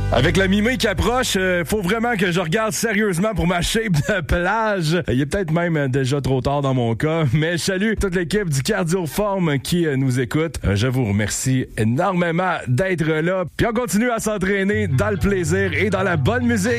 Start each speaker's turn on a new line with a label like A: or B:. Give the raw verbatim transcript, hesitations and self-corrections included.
A: Avec la mi-mai qui approche, euh, faut vraiment que je regarde sérieusement pour ma shape de plage. Il est peut-être même euh, déjà trop tard dans mon cas, mais je salue toute l'équipe du Cardioform qui euh, nous écoute. Euh, je vous remercie énormément d'être là. Puis on continue à s'entraîner dans le plaisir et dans la bonne musique.